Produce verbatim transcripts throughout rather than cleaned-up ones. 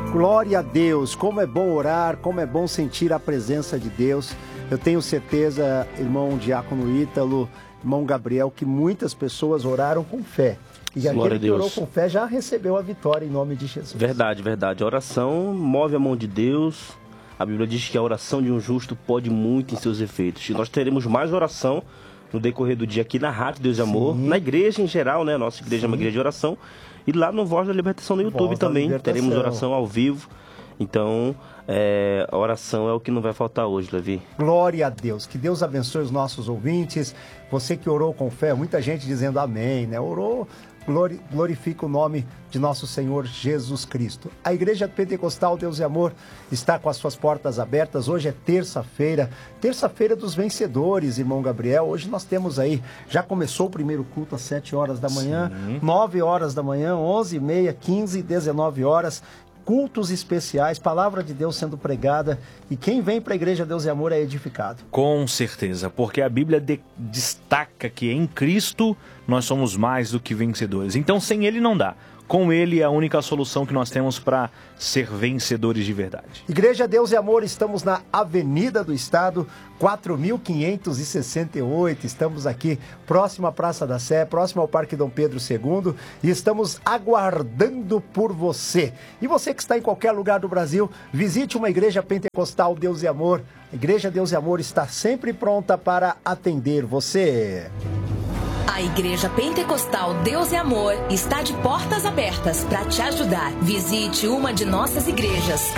Glória a Deus, como é bom orar, como é bom sentir a presença de Deus. Eu tenho certeza, irmão Diácono Ítalo, irmão Gabriel, que muitas pessoas oraram com fé. E Glória aquele que orou com fé já recebeu a vitória em nome de Jesus. Verdade, verdade. A oração move a mão de Deus. A Bíblia diz que a oração de um justo pode muito em seus efeitos. E nós teremos mais oração no decorrer do dia aqui na Rádio Deus e Amor, Sim. na igreja em geral, né? Nossa igreja Sim. é uma igreja de oração. E lá no Voz da Libertação no YouTube Voz também teremos oração ao vivo. Então, é, a oração é o que não vai faltar hoje, Levi. Glória a Deus. Que Deus abençoe os nossos ouvintes. Você que orou com fé, muita gente dizendo amém, né? Orou, glori- glorifica o nome de nosso Senhor Jesus Cristo. A Igreja Pentecostal Deus e Amor está com as suas portas abertas. Hoje é terça-feira, terça-feira dos vencedores, irmão Gabriel. Hoje nós temos aí, já começou o primeiro culto às sete horas da manhã, Sim. nove horas da manhã, onze e meia, quinze, dezenove horas. Cultos especiais, palavra de Deus sendo pregada, e quem vem para a Igreja Deus e Amor é edificado. Com certeza, porque a Bíblia de- destaca que em Cristo nós somos mais do que vencedores. Então sem Ele não dá. Com Ele é a única solução que nós temos para ser vencedores de verdade. Igreja Deus e Amor, estamos na Avenida do Estado, quatro mil quinhentos e sessenta e oito. Estamos aqui próximo à Praça da Sé, próximo ao Parque Dom Pedro segundo, e estamos aguardando por você. E você que está em qualquer lugar do Brasil, visite uma Igreja Pentecostal Deus e Amor. A Igreja Deus e Amor está sempre pronta para atender você. A Igreja Pentecostal Deus e Amor está de portas abertas para te ajudar. Visite uma de nossas igrejas.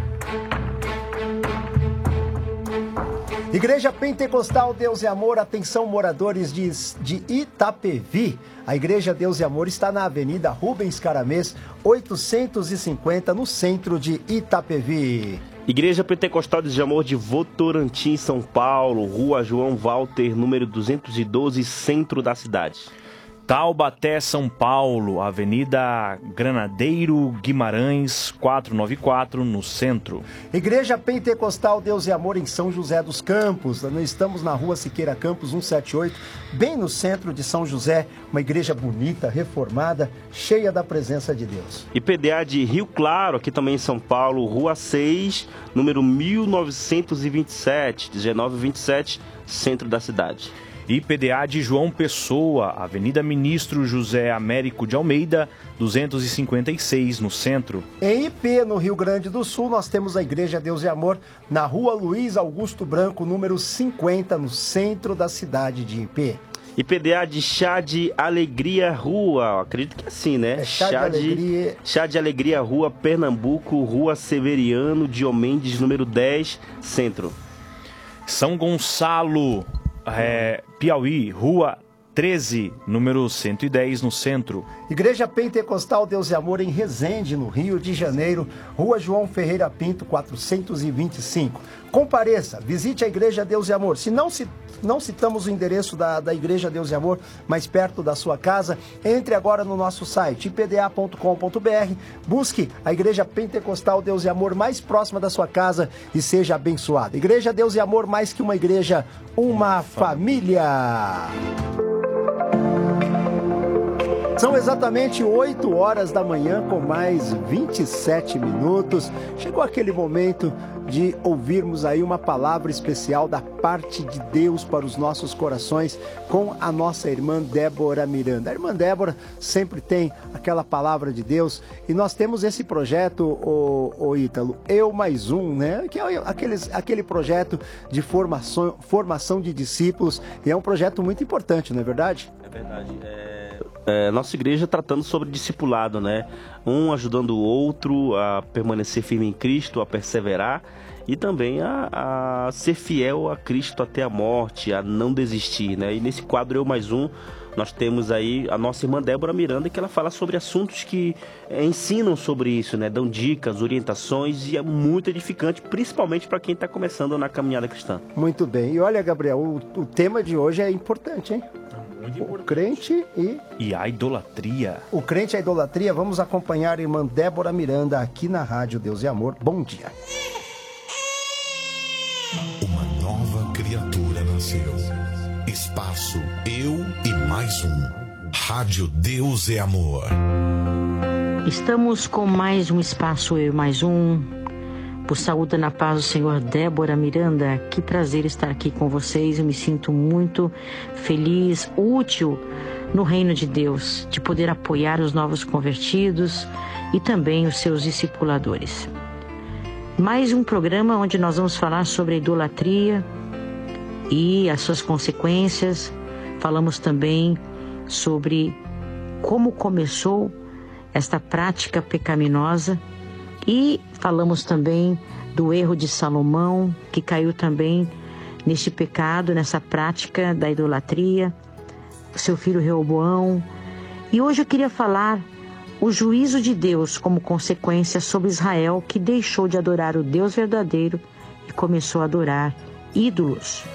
Igreja Pentecostal Deus e Amor, atenção moradores de, de Itapevi. A Igreja Deus e Amor está na Avenida Rubens Caramês, oitocentos e cinquenta, no centro de Itapevi. Igreja Pentecostal de Amor de Votorantim, São Paulo, Rua João Walter, número duzentos e doze, centro da cidade. Taubaté, São Paulo, Avenida Granadeiro Guimarães, quatrocentos e noventa e quatro, no centro. Igreja Pentecostal Deus e Amor em São José dos Campos. Nós estamos na Rua Siqueira Campos, cento e setenta e oito, bem no centro de São José. Uma igreja bonita, reformada, cheia da presença de Deus. I P D A de Rio Claro, aqui também em São Paulo, Rua seis, número mil novecentos e vinte e sete, dezenove vinte e sete, centro da cidade. I P D A de João Pessoa, Avenida Ministro José Américo de Almeida, duzentos e cinquenta e seis, no centro. Em I P, no Rio Grande do Sul, nós temos a Igreja Deus e Amor na Rua Luiz Augusto Branco, número cinquenta, no centro da cidade de I P. I P D A de Chá de Alegria Rua, acredito que é assim, né? É Chá de Alegria. Chá de Alegria Rua, Pernambuco, Rua Severiano Diomendes, número dez, centro. São Gonçalo, é, Piauí, Rua treze, número cento e dez, no centro. Igreja Pentecostal Deus e Amor em Resende, no Rio de Janeiro, Rua João Ferreira Pinto, quatrocentos e vinte e cinco. Compareça, visite a Igreja Deus e Amor. Se não, se, não citamos o endereço da, da Igreja Deus e Amor, mais perto da sua casa, entre agora no nosso site, i p d a ponto com ponto b r, busque a Igreja Pentecostal Deus e Amor mais próxima da sua casa e seja abençoado. Igreja Deus e Amor, mais que uma igreja, uma família. São exatamente oito horas da manhã com mais vinte e sete minutos. Chegou aquele momento de ouvirmos aí uma palavra especial da parte de Deus para os nossos corações com a nossa irmã Débora Miranda. A irmã Débora sempre tem aquela palavra de Deus e nós temos esse projeto, o, o Ítalo, Eu Mais Um, né? Que é aqueles, aquele projeto de formação, formação de discípulos, e é um projeto muito importante, não é verdade? É verdade, é... É, nossa igreja tratando sobre discipulado, né? Um ajudando o outro a permanecer firme em Cristo, a perseverar e também a, a ser fiel a Cristo até a morte, a não desistir, né? E nesse quadro Eu Mais Um, nós temos aí a nossa irmã Débora Miranda, que ela fala sobre assuntos que é, ensinam sobre isso, né? Dão dicas, orientações, e é muito edificante, principalmente para quem está começando na caminhada cristã. Muito bem. E olha, Gabriel, o, o tema de hoje é importante, hein? O crente e... E a idolatria. O crente e a idolatria. Vamos acompanhar a irmã Débora Miranda aqui na Rádio Deus e Amor. Bom dia. Uma nova criatura nasceu. Espaço Eu e Mais Um. Rádio Deus e Amor. Estamos com mais um espaço, eu mais um. Por saúde na paz do Senhor, Débora Miranda. Que prazer estar aqui com vocês. Eu me sinto muito feliz, útil no reino de Deus, de poder apoiar os novos convertidos e também os seus discipuladores. Mais um programa onde nós vamos falar sobre a idolatria e as suas consequências. Falamos também sobre como começou esta prática pecaminosa e falamos também do erro de Salomão, que caiu também neste pecado, nessa prática da idolatria, seu filho Reoboão. E hoje eu queria falar o juízo de Deus como consequência sobre Israel, que deixou de adorar o Deus verdadeiro e começou a adorar ídolos.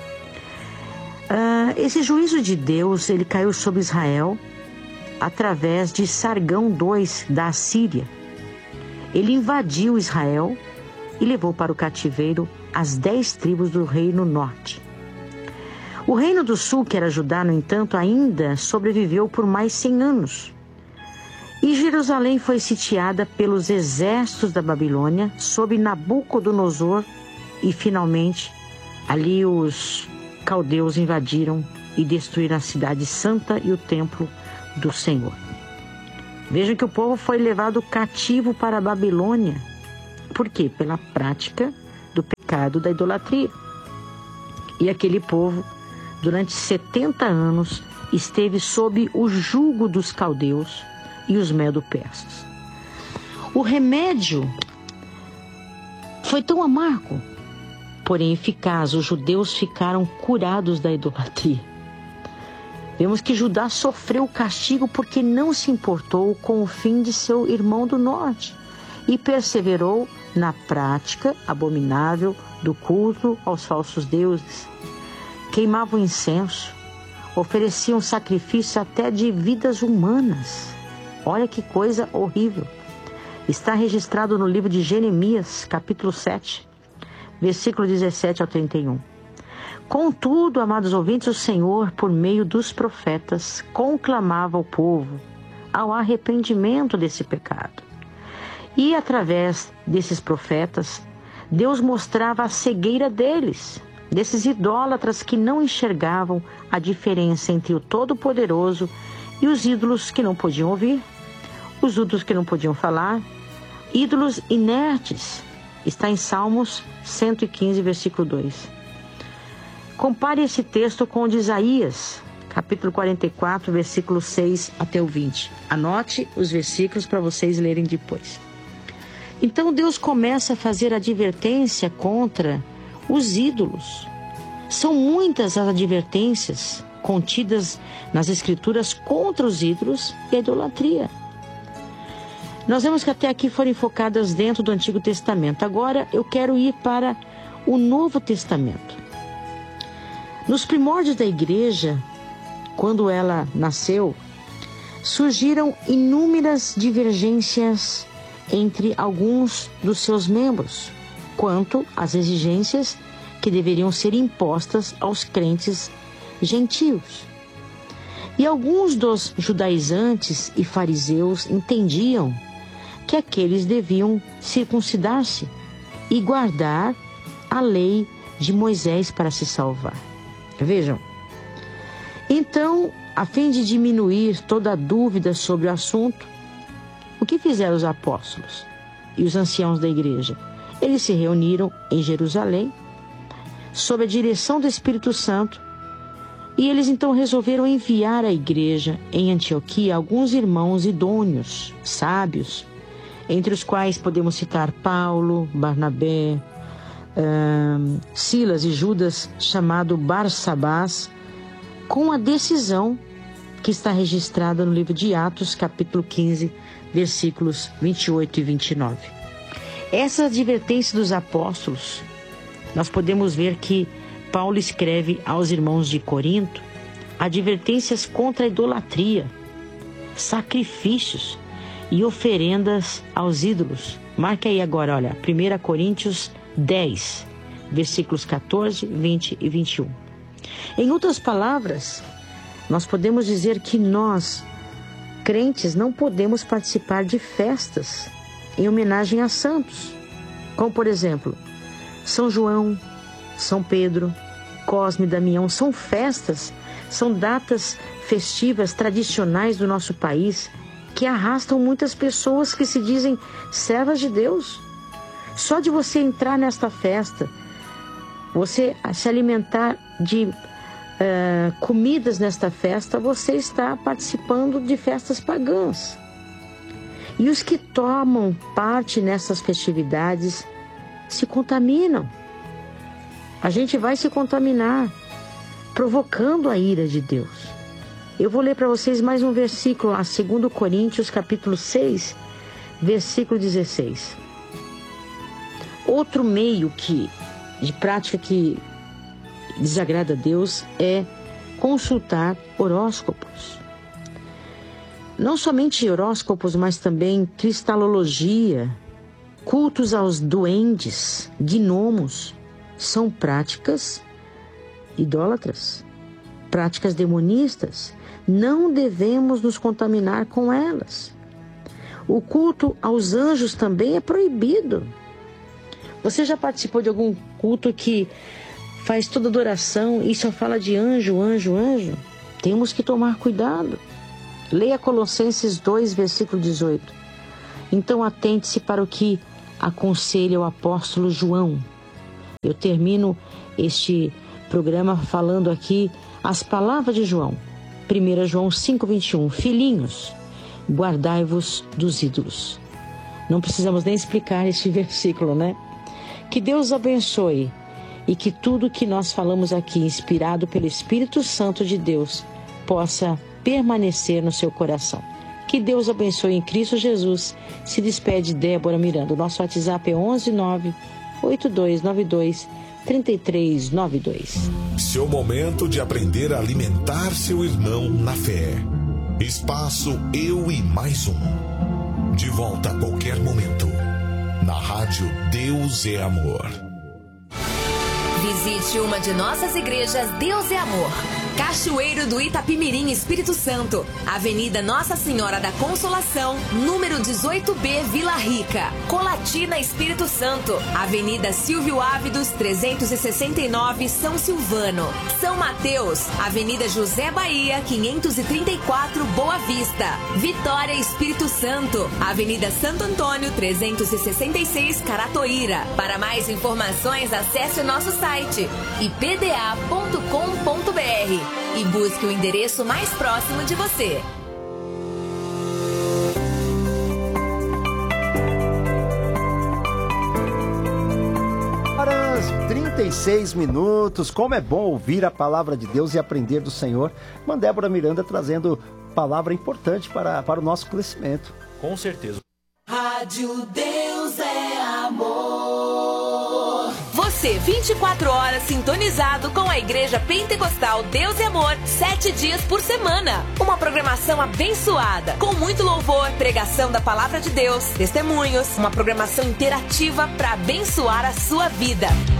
Uh, esse juízo de Deus, ele caiu sobre Israel através de Sargão dois da Assíria. Ele invadiu Israel e levou para o cativeiro as dez tribos do reino norte. O reino do sul, que era Judá, no entanto, ainda sobreviveu por mais cem anos. E Jerusalém foi sitiada pelos exércitos da Babilônia sob Nabucodonosor e, finalmente, ali os caldeus invadiram e destruíram a cidade santa e o templo do Senhor. Vejam que o povo foi levado cativo para a Babilônia. Por quê? Pela prática do pecado da idolatria. E aquele povo, durante setenta anos, esteve sob o jugo dos caldeus e os medo-persas. O remédio foi tão amargo, porém eficaz. Os judeus ficaram curados da idolatria. Vemos que Judá sofreu o castigo porque não se importou com o fim de seu irmão do norte e perseverou na prática abominável do culto aos falsos deuses. Queimavam incenso, ofereciam sacrifício até de vidas humanas. Olha que coisa horrível. Está registrado no livro de Jeremias, capítulo sete, versículo dezessete ao trinta e um. Contudo, amados ouvintes, o Senhor, por meio dos profetas, conclamava o povo ao arrependimento desse pecado. E, através desses profetas, Deus mostrava a cegueira deles, desses idólatras que não enxergavam a diferença entre o Todo-Poderoso e os ídolos que não podiam ouvir, os ídolos que não podiam falar, ídolos inertes. Está em Salmos cento e quinze, versículo dois. Compare esse texto com o de Isaías, capítulo quarenta e quatro, versículo seis até o vinte. Anote os versículos para vocês lerem depois. Então Deus começa a fazer advertência contra os ídolos. São muitas as advertências contidas nas Escrituras contra os ídolos e a idolatria. Nós vemos que até aqui foram focadas dentro do Antigo Testamento. Agora eu quero ir para o Novo Testamento. Nos primórdios da igreja, quando ela nasceu, surgiram inúmeras divergências entre alguns dos seus membros quanto às exigências que deveriam ser impostas aos crentes gentios. E alguns dos judaizantes e fariseus entendiam que aqueles deviam circuncidar-se e guardar a lei de Moisés para se salvar. Vejam, então, a fim de diminuir toda a dúvida sobre o assunto, o que fizeram os apóstolos e os anciãos da igreja? Eles se reuniram em Jerusalém, sob a direção do Espírito Santo, e eles então resolveram enviar à igreja em Antioquia alguns irmãos idôneos, sábios, entre os quais podemos citar Paulo, Barnabé, Uh, Silas e Judas, chamado Barsabás, com a decisão que está registrada no livro de Atos, capítulo quinze, versículos vinte e oito e vinte e nove. Essa advertência dos apóstolos, nós podemos ver que Paulo escreve aos irmãos de Corinto advertências contra a idolatria, sacrifícios e oferendas aos ídolos. Marque aí agora, olha, primeira Coríntios dez, versículos catorze, vinte e vinte e um. Em outras palavras, nós podemos dizer que nós crentes não podemos participar de festas em homenagem a santos, como por exemplo, São João, São Pedro, Cosme e Damião. São festas, são datas festivas tradicionais do nosso país que arrastam muitas pessoas que se dizem servas de Deus. Só de você entrar nesta festa, você se alimentar de uh, comidas nesta festa, você está participando de festas pagãs. E os que tomam parte nessas festividades se contaminam. A gente vai se contaminar, provocando a ira de Deus. Eu vou ler para vocês mais um versículo, a dois Coríntios, capítulo seis, versículo dezesseis. Outro meio que, de prática que desagrada a Deus é consultar horóscopos. Não somente horóscopos, mas também cristalologia, cultos aos duendes, gnomos, são práticas idólatras, práticas demonistas. Não devemos nos contaminar com elas. O culto aos anjos também é proibido. Você já participou de algum culto que faz toda adoração e só fala de anjo, anjo, anjo? Temos que tomar cuidado. Leia Colossenses dois, versículo dezoito. Então atente-se para o que aconselha o apóstolo João. Eu termino este programa falando aqui as palavras de João. primeiro João cinco, vinte e um. Filhinhos, guardai-vos dos ídolos. Não precisamos nem explicar este versículo, né? Que Deus abençoe e que tudo que nós falamos aqui, inspirado pelo Espírito Santo de Deus, possa permanecer no seu coração. Que Deus abençoe em Cristo Jesus. Se despede Débora Miranda. O nosso WhatsApp é onze nove oito dois nove dois três três nove dois. Seu momento de aprender a alimentar seu irmão na fé. Espaço Eu e Mais Um. De volta a qualquer momento. Na rádio Deus é Amor. Visite uma de nossas igrejas Deus é Amor. Cachoeiro do Itapimirim, Espírito Santo. Avenida Nossa Senhora da Consolação, número dezoito B, Vila Rica. Colatina, Espírito Santo. Avenida Silvio Ávidos, trezentos e sessenta e nove, São Silvano. São Mateus, Avenida José Bahia, quinhentos e trinta e quatro, Boa Vista. Vitória, Espírito Santo. Avenida Santo Antônio, trezentos e sessenta e seis, Caratoíra. Para mais informações, acesse o nosso site i p d a ponto com ponto b r e busque o endereço mais próximo de você. Horas trinta e seis minutos. Como é bom ouvir a palavra de Deus e aprender do Senhor. Irmã Débora Miranda trazendo palavra importante para, para o nosso crescimento. Com certeza. Rádio Deus é Amor. Você, vinte e quatro horas sintonizado com a Igreja Pentecostal Deus é Amor, sete dias por semana. Uma programação abençoada, com muito louvor, pregação da Palavra de Deus, testemunhos, uma programação interativa para abençoar a sua vida.